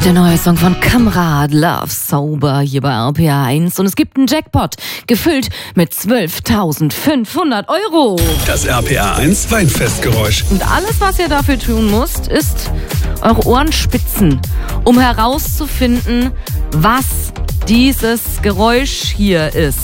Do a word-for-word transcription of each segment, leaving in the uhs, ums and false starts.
Der neue Song von Kamrad, Love Sober, hier bei R P R eins. Und es gibt einen Jackpot, gefüllt mit zwölftausendfünfhundert Euro. Das R P R eins Weinfestgeräusch. Und alles, was ihr dafür tun müsst, ist eure Ohren spitzen, um herauszufinden, was dieses Geräusch hier ist.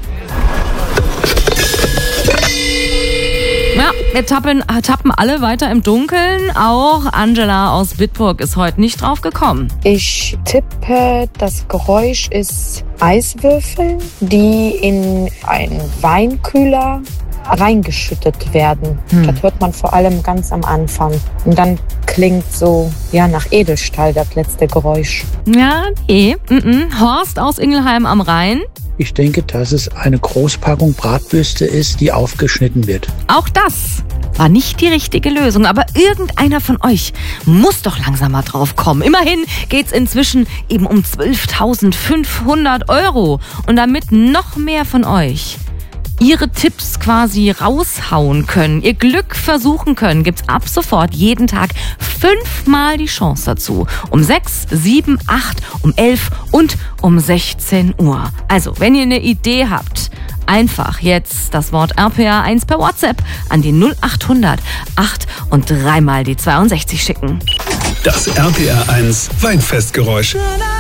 Ja, wir tappen, tappen alle weiter im Dunkeln. Auch Angela aus Bitburg ist heute nicht drauf gekommen. Ich tippe, das Geräusch ist Eiswürfel, die in einen Weinkühler reingeschüttet werden. Hm. Das hört man vor allem ganz am Anfang. Und dann klingt so, ja, nach Edelstahl das letzte Geräusch. Ja, nee. Mm-mm. Horst aus Ingelheim am Rhein. Ich denke, dass es eine Großpackung Bratwürste ist, die aufgeschnitten wird. Auch das war nicht die richtige Lösung, aber irgendeiner von euch muss doch langsam mal drauf kommen. Immerhin geht's inzwischen eben um zwölftausendfünfhundert Euro. Und damit noch mehr von euch ihre Tipps quasi raushauen können, ihr Glück versuchen können, gibt's ab sofort jeden Tag fünfmal die Chance dazu. Um sechs, sieben, acht, um elf und um sechzehn Uhr. Also, wenn ihr eine Idee habt, einfach jetzt das Wort R P R eins per WhatsApp an die null achthundert acht und dreimal die zweiundsechzig schicken. Das R P R eins Weinfestgeräusch.